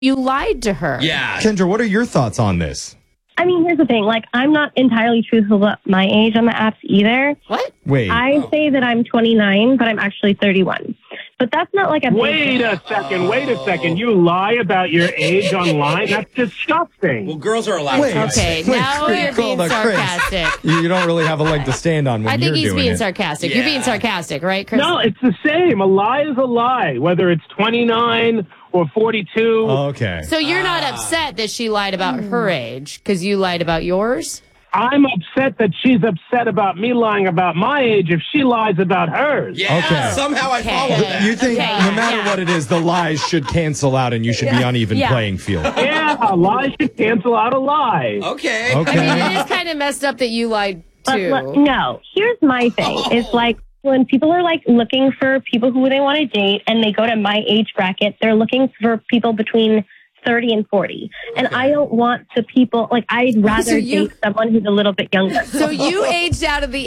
You lied to her. Yeah. Kendra, what are your thoughts on this? I mean, here's the thing. Like, I'm not entirely truthful about my age on the apps either. What? Wait. I say that I'm 29, but I'm actually 31. But that's not like a Wait a second. You lie about your age online? That's disgusting. Well, girls are allowed to. Okay, now you're being sarcastic. You don't really have a leg to stand on when I you're think he's doing being it. sarcastic. Yeah. You're being sarcastic, right, Chris? No, it's the same. A lie is a lie, whether it's 29 or 42. Okay. So you're not upset that she lied about her age because you lied about yours? I'm upset that she's upset about me lying about my age if she lies about hers. Yeah. Okay. Somehow I follow that. You think Okay, no matter yeah. what it is, the lies should cancel out and you should be on even Yeah. playing field. Yeah, a lie should cancel out a lie. Okay. Okay. I mean, it is kind of messed up that you lied too. No, here's my thing. It's like when people are like looking for people who they want to date and they go to my age bracket, they're looking for people between 30 and 40. And I don't want the people, like, I'd rather you- date someone who's a little bit younger. So you aged out of the